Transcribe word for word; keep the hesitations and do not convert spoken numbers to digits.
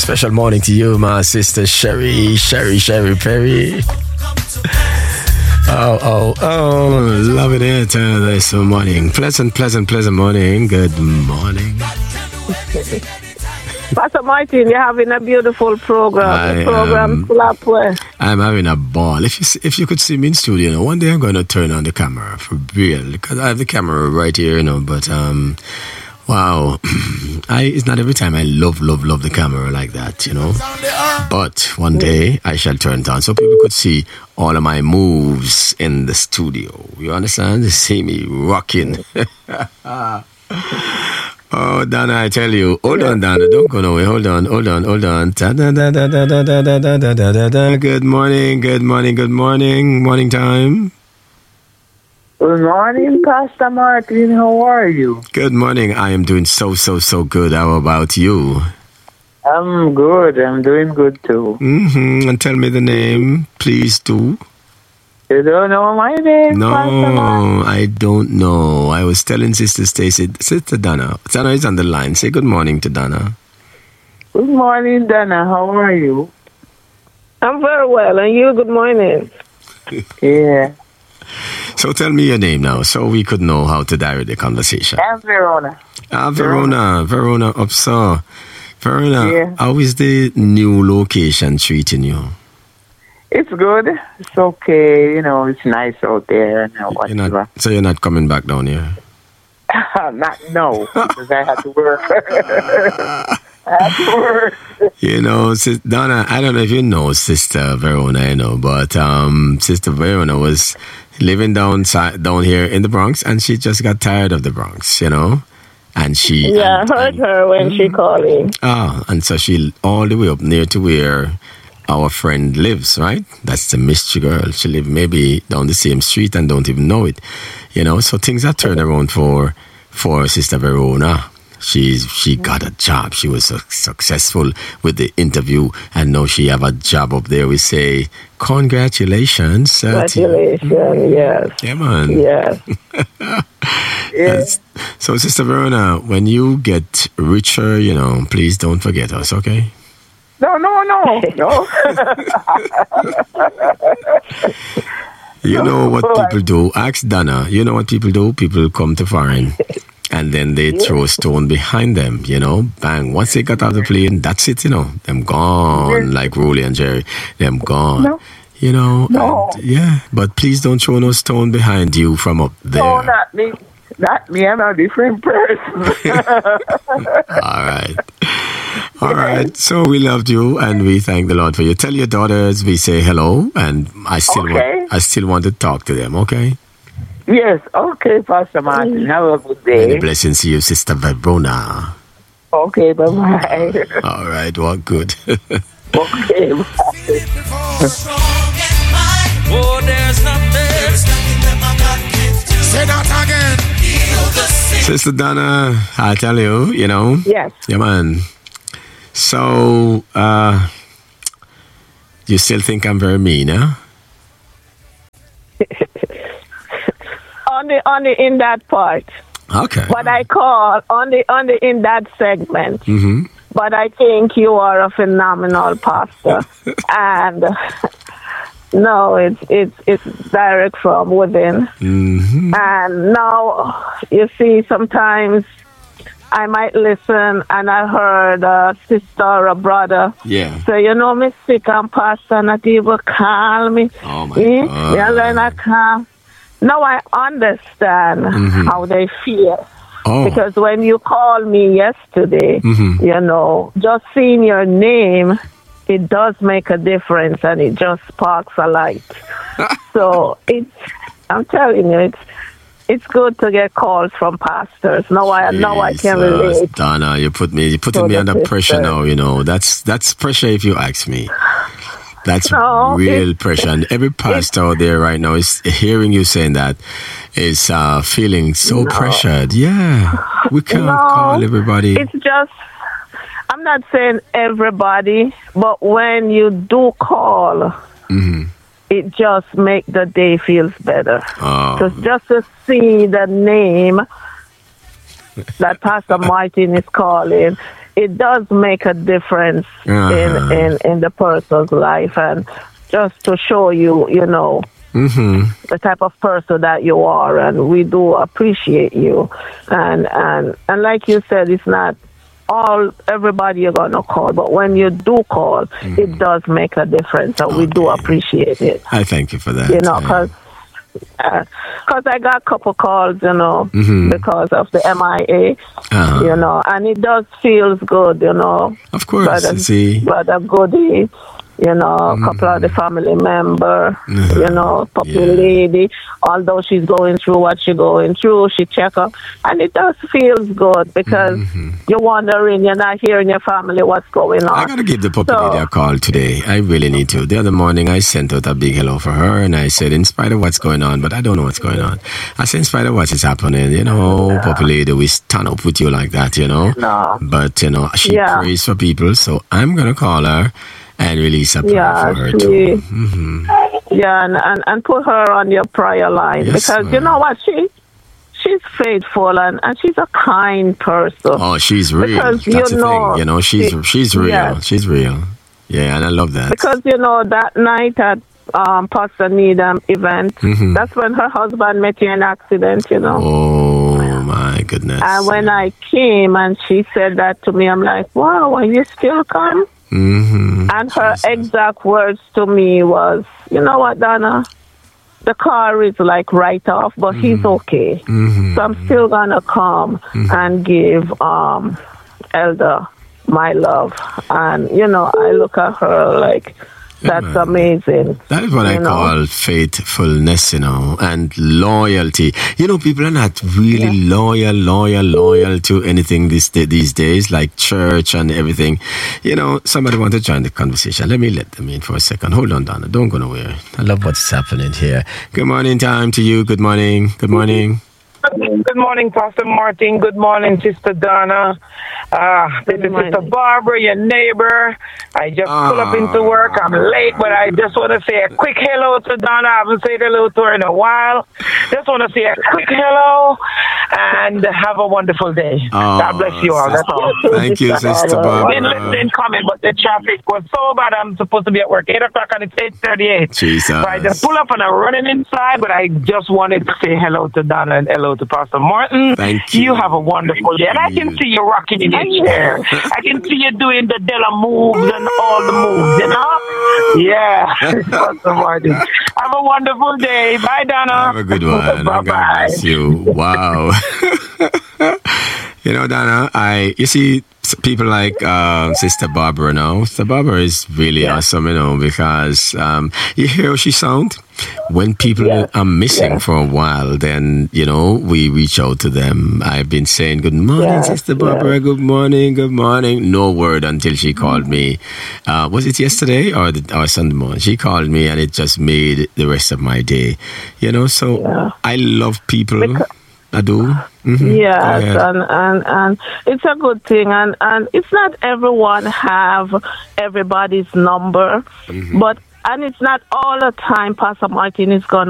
special morning to you, my sister Sherry, Sherry, Sherry Perry. Oh, oh, oh, loving it uh, this morning. Pleasant, pleasant, pleasant morning. Good morning. Pastor Martin, you're having a beautiful program. I the program am, I'm having a ball. If you if you could see me in studio, you know, one day I'm going to turn on the camera for real because I have the camera right here, you know. But um, wow, I it's not every time I love, love, love the camera like that, you know. But one day I shall turn it on so people could see all of my moves in the studio. You understand? They see me rocking. Oh, Donna, I tell you. Hold on, Donna. Don't go nowhere. Hold on, hold on, hold on. Da, da, da, da, da, da, da, da, da, da, da. Good morning, good morning, good morning. Morning time. Good morning, Pastor Martin. How are you? Good morning. I am doing so, so, so good. How about you? I'm good. I'm doing good, too. Mm-hmm. And tell me the name, please, do. You don't know my name, No, Pastor Martin? I don't know. I was telling Sister Stacy, Sister Donna. Donna is on the line. Say good morning to Donna. Good morning, Donna. How are you? I'm very well. And you, good morning. Yeah. So tell me your name now so we could know how to direct the conversation. I'm Verona. Ah, Verona. Verona Upsaw. Verona, Yeah. how is the new location treating you? It's good. It's okay. You know, it's nice out there and whatever. You're not, so you're not coming back down here? Not, no, because I have to work. I have to work. You know, sis, Donna, I don't know if you know Sister Verona, you know, but um, Sister Verona was living down, down here in the Bronx, and she just got tired of the Bronx, you know? And she... Yeah, and, I heard and, her when mm, she called in. Ah, and so she all the way up near to where our friend lives, right? That's the mystery girl. She lives maybe down the same street and don't even know it, you know? So things are turned around for for Sister Verona. She's she got a job. She was su- successful with the interview, and now she have a job up there. We say congratulations. Uh, Congratulations, to, yes. Yeah, man. Yes. Yes. So, Sister Verona, when you get richer, you know, please don't forget us, okay? No, no, no, no. You know what people do? Ask Donna. You know what people do? People come to foreign and then they throw a stone behind them, you know? Bang. Once they got out of the plane, that's it, you know? Them gone, like Rolly and Jerry. Them gone. No. You know? No. And, yeah, but please don't throw no stone behind you from up there. No, not me. Not me. I'm a different person. All right. All right. So we loved you and we thank the Lord for you. Tell your daughters we say hello, and I still Okay. want I still want to talk to them, okay? Yes. Okay, Pastor Martin. Have a good Many day. blessings to you, Sister Verona. Okay, bye-bye. All right, well, good. Okay, bye. Oh, there's nothing. Say that again. Sister Donna, I tell you, you know. Yes. Yeah, man. So, uh, you still think I'm very mean, huh? on the on the in that part. Okay. What I call on the on the in that segment. Mm-hmm. But I think you are a phenomenal pastor. And no, it's it's it's direct from within. Mm-hmm. And now you see sometimes I might listen and I heard a sister or a brother Yeah. say, you know, me sick and pastor not even call me. Oh, my eh? God. Yeah, then I come. Now I understand Mhm. how they feel. Oh. Because when you called me yesterday, Mhm. you know, just seeing your name, it does make a difference and it just sparks a light. So it's, I'm telling you, it's it's good to get calls from pastors. Now I now I can Jesus, relate. Donna, you put me you putting So me the under pressure sister. now, you know. That's that's pressure if you ask me. That's No, real it- pressure. And every pastor out there right now is hearing you saying that is uh, feeling so No. pressured. Yeah. We can't No, call everybody. It's just, I'm not saying everybody, but when you do call, Mhm. it just make the day feels better. Oh. Because just to see the name that Pastor Martin is calling, it does make a difference Uh-huh. in, in, in the person's life, and just to show you, you know, Mm-hmm. the type of person that you are, and we do appreciate you. And and and like you said, it's not all everybody you're gonna call, but when you do call, mm. it does make a difference, and okay. we do appreciate it. I thank you for that. You know, because because uh, I got a couple calls, you know, mm-hmm. because of the M I A, uh-huh. you know, and it does feels good, you know. Of course, brother, see, brother Goody. You know, a couple mm. of the family member, mm-hmm. you know, puppy yeah. lady, although she's going through what she's going through, she check up. And it does feels good because mm-hmm. you're wondering, you're not hearing your family, what's going on. I got to give the puppy so, lady a call today. I really need to. The other morning, I sent out a big hello for her, and I said, in spite of what's going on, but I don't know what's going on. I said, in spite of what is happening, you know, yeah. puppy lady, we stand up with you like that, you know. No. But, you know, she yeah. prays for people, so I'm going to call her and release a prayer yeah, for her she, too. Mm-hmm. Yeah, and, and, and put her on your prayer line. Yes, because ma'am. You know what? She she's faithful and, and she's a kind person. Oh, she's real. Because, That's you the know, thing. You know, she's she, she's real. yes. She's real. Yeah, and I love that. Because, you know, that night at um, Pastor Needham event, mm-hmm. that's when her husband met in an accident, you know. Oh, my goodness. And when I came and she said that to me, I'm like, wow, and you still come? Mm-hmm. And her Jesus. exact words to me was, you know what, Donna? The car is like right off, but mm-hmm. he's okay. Mm-hmm. So I'm still going to come mm-hmm. and give um, Elder my love. And, you know, I look at her like, yeah, that's man. Amazing. That is what I know? call faithfulness, you know, and loyalty. You know, people are not really yeah. loyal, loyal, loyal to anything this day, these days, like church and everything. You know, somebody want to join the conversation. Let me let them in for a second. Hold on, Donna. Don't go nowhere. I love what's happening here. Good morning time to you. Good morning. Good morning. Good morning, Pastor Martin. Good morning, Sister Donna. Uh, this is Sister Barbara, your neighbor. I just oh. pulled up into work. I'm late, but I just want to say a quick hello to Donna. I haven't said hello to her in a while. Just want to say a quick hello and have a wonderful day. Oh, God bless you all. That's all. Thank you, Sister Barbara. I've been listening, coming, but the traffic was so bad. I'm supposed to be at work eight o'clock and it's eight thirty-eight. Jesus. So I just pull up and I'm running inside, but I just wanted to say hello to Donna and hello to Pastor Martin. Thank you. You have a wonderful day. And I can see you rocking in your chair. I can see you doing the Della moves and all the moves, you know? Yeah. Pastor Martin. Have a wonderful day. Bye, Donna. Have a good one. Bye-bye. God bless you. Wow. You know, Donna, I, you see, people like uh, Sister Barbara now. Sister Barbara is really yeah. awesome, you know, because um, you hear how she sounds? When people yeah. are missing yeah. for a while, then, you know, we reach out to them. I've been saying, good morning, yeah. Sister Barbara, yeah. good morning, good morning. No word until she called me. Uh, was it yesterday or, the, or Sunday morning? She called me and it just made the rest of my day. You know, so yeah. I love people. Because- I do. Mm-hmm. Yes, and, and and it's a good thing, and, and it's not everyone have everybody's number, mm-hmm. but and it's not all the time Pastor Martin is gonna